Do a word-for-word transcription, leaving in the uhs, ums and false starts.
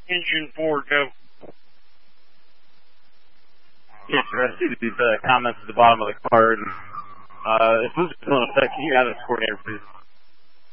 Engine four, go. Yes, sir. I see these uh, comments at the bottom of the card. Uh, if Luke's still in effect, can you have this coordinator, please?